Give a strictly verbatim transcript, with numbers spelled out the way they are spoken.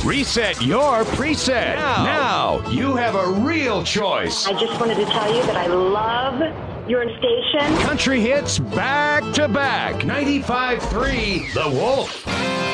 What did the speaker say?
Reset your preset. Now, now you have a real choice. I just wanted to tell you that I love your station. Country hits back to back. ninety-five point three The Wolf.